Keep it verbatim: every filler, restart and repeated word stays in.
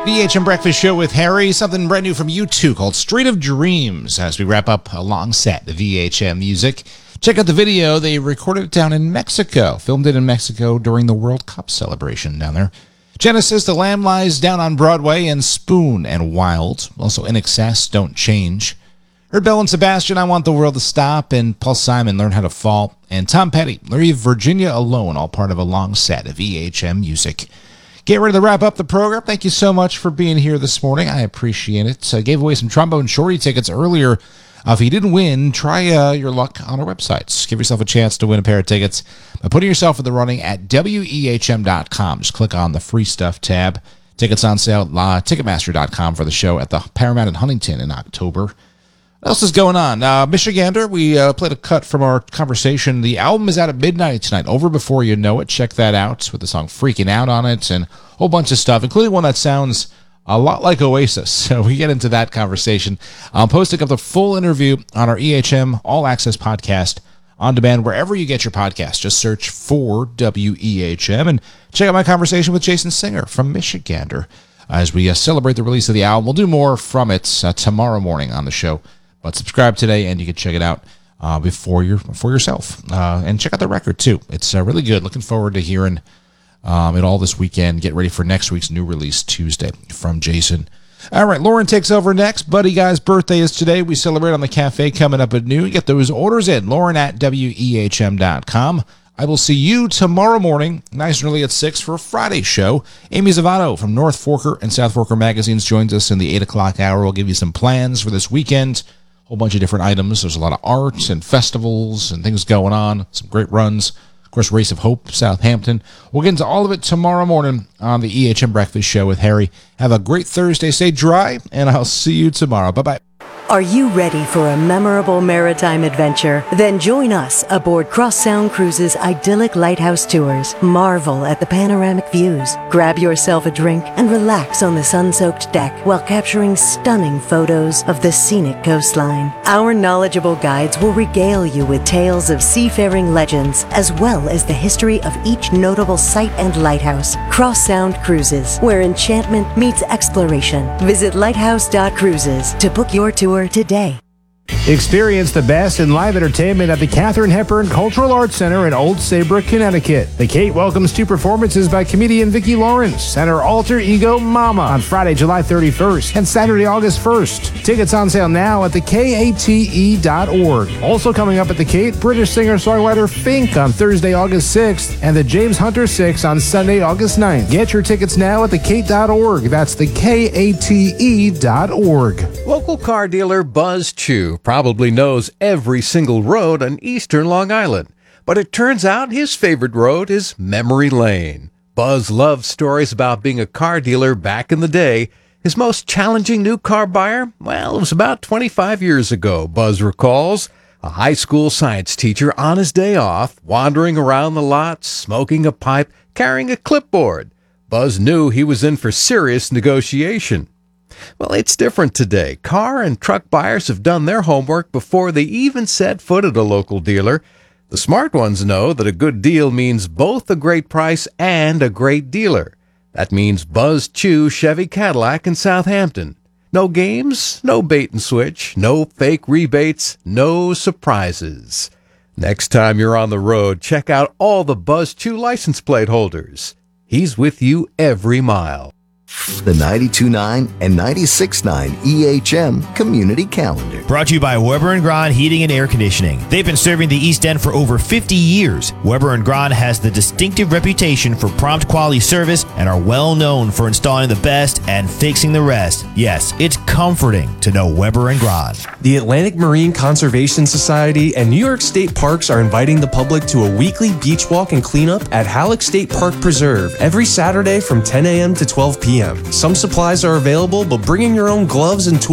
V H M Breakfast Show with Harry, something brand new from U two called Street of Dreams as we wrap up a long set of V H M music. Check out the video. They recorded it down in Mexico, filmed it in Mexico during the World Cup celebration down there. Genesis, The Lamb Lies Down on Broadway, and Spoon and Wild. Also In Excess, Don't Change. Heard Belle and Sebastian, I Want the World to Stop, and Paul Simon, Learn How to Fall. And Tom Petty, Leave Virginia Alone, all part of a long set of V H M music. Get ready to wrap up the program. Thank you so much for being here this morning. I appreciate it. I gave away some Trombone Shorty tickets earlier. Uh, if you didn't win, try uh, your luck on our websites. Give yourself a chance to win a pair of tickets by putting yourself in the running at W E H M dot com. Just click on the free stuff tab. Tickets on sale at Ticketmaster dot com for the show at the Paramount in Huntington in October. What else is going on? Uh, Michigander, we uh, played a cut from our conversation. The album is out at midnight tonight, Over Before You Know It. Check that out with the song Freaking Out on it and a whole bunch of stuff, including one that sounds a lot like Oasis. So we get into that conversation. I'm posting up the full interview on our E H M All Access podcast on demand, wherever you get your podcast. Just search for W E H M and check out my conversation with Jason Singer from Michigander as we uh, celebrate the release of the album. We'll do more from it uh, tomorrow morning on the show. But subscribe today, and you can check it out uh, before your for yourself. Uh, and check out the record, too. It's uh, really good. Looking forward to hearing um, it all this weekend. Get ready for next week's new release Tuesday from Jason. All right, Lauren takes over next. Buddy Guy's birthday is today. We celebrate on the cafe coming up at noon. Get those orders in. Lauren at W E H M dot com. I will see you tomorrow morning, nice and early at six for a Friday show. Amy Zavato from North Forker and South Forker Magazines joins us in the eight o'clock hour. We'll give you some plans for this weekend. Whole bunch of different items. There's a lot of art and festivals and things going on. Some great runs. Of course, Race of Hope, Southampton. We'll get into all of it tomorrow morning on the E H M Breakfast Show with Harry. Have a great Thursday. Stay dry, and I'll see you tomorrow. Bye-bye. Are you ready for a memorable maritime adventure? Then join us aboard Cross Sound Cruises' idyllic lighthouse tours. Marvel at the panoramic views. Grab yourself a drink and relax on the sun-soaked deck while capturing stunning photos of the scenic coastline. Our knowledgeable guides will regale you with tales of seafaring legends as well as the history of each notable site and lighthouse. Cross Sound Cruises, where enchantment meets exploration. Visit lighthouse dot cruises to book your tour today. Experience the best in live entertainment at the Katharine Hepburn Cultural Arts Center in Old Saybrook, Connecticut. The Kate welcomes two performances by comedian Vicki Lawrence and her alter ego Mama on Friday, July thirty-first and Saturday, August first. Tickets on sale now at the K A T E dot org. Also coming up at the Kate, British singer-songwriter Fink on Thursday, August sixth and the James Hunter Six on Sunday, August ninth. Get your tickets now at the Kate dot org. That's the K A T E dot org. Local car dealer Buzz Chew probably knows every single road on eastern Long Island, but it turns out his favorite road is Memory Lane. Buzz loves stories about being a car dealer back in the day. His most challenging new car buyer? Well, it was about twenty-five years ago, Buzz recalls. A high school science teacher on his day off, wandering around the lot, smoking a pipe, carrying a clipboard. Buzz knew he was in for serious negotiation. Well, it's different today. Car and truck buyers have done their homework before they even set foot at a local dealer. The smart ones know that a good deal means both a great price and a great dealer. That means Buzz Chew Chevy Cadillac in Southampton. No games, no bait and switch, no fake rebates, no surprises. Next time you're on the road, check out all the Buzz Chew license plate holders. He's with you every mile. The ninety-two point nine and ninety-six point nine E H M Community Calendar. Brought to you by Weber and Gron Heating and Air Conditioning. They've been serving the East End for over fifty years. Weber and Gron has the distinctive reputation for prompt quality service and are well known for installing the best and fixing the rest. Yes, it's comforting to know Weber and Gron. The Atlantic Marine Conservation Society and New York State Parks are inviting the public to a weekly beach walk and cleanup at Halleck State Park Preserve every Saturday from ten a.m. to twelve p.m. Some supplies are available, but bringing your own gloves and tools